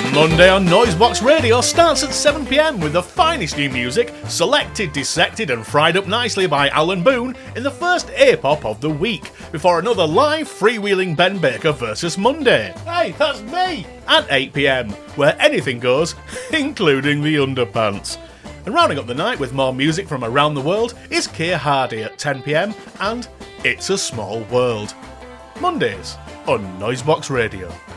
Monday on Noisebox Radio starts at 7 p.m. with the finest new music, selected, dissected and fried up nicely by Alan Boone in the first A-pop of the week, before another live freewheeling Ben Baker versus Monday. Hey, that's me! At 8 p.m, where anything goes, including the underpants. And rounding up the night with more music from around the world is Keir Hardy at 10 p.m, and It's a Small World. Mondays on Noisebox Radio.